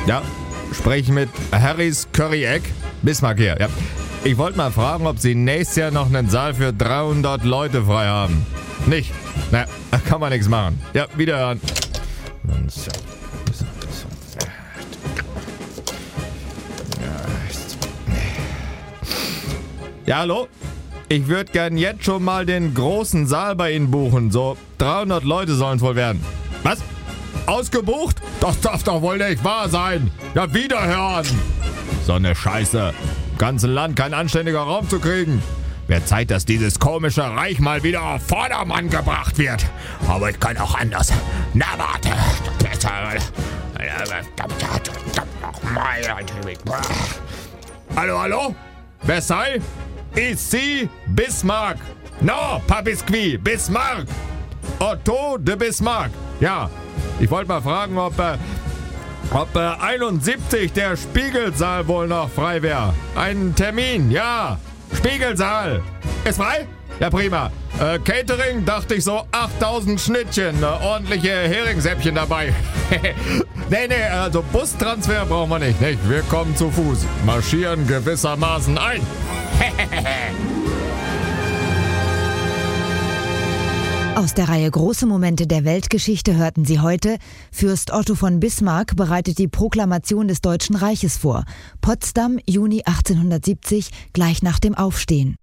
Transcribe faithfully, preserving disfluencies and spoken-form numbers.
Ja, sprich mit Harrys Curry Egg. Bismarck hier, ja. Ich wollte mal fragen, ob Sie nächstes Jahr noch einen Saal für dreihundert Leute frei haben. Nicht? Na, da kann man nichts machen. Ja, wiederhören. Ja, hallo? Ich würde gern jetzt schon mal den großen Saal bei Ihnen buchen. So dreihundert Leute sollen es wohl werden. Was? Ausgebucht? Das darf doch wohl nicht wahr sein. Ja, wiederhören. So eine Scheiße. Im ganzen Land kein anständiger Raum zu kriegen. Wird Zeit, dass dieses komische Reich mal wieder auf Vordermann gebracht wird. Aber ich kann auch anders. Na, warte. Hallo, hallo? Versailles? Ici Bismarck. No, pas Biscuit, Bismarck. Otto de Bismarck. Ja, ich wollte mal fragen, ob, äh, ob äh, einundsiebzig der Spiegelsaal wohl noch frei wäre. Ein Termin, ja. Spiegelsaal. Ist frei? Ja, prima. Äh, Catering, dachte ich so achttausend Schnittchen, äh, ordentliche Heringssäppchen dabei. nee, nee, also Bustransfer brauchen wir nicht, nicht. Wir kommen zu Fuß, marschieren gewissermaßen ein. Aus der Reihe Große Momente der Weltgeschichte hörten Sie heute: Fürst Otto von Bismarck bereitet die Proklamation des Deutschen Reiches vor. Potsdam, Juni achtzehnhundertsiebzig, gleich nach dem Aufstehen.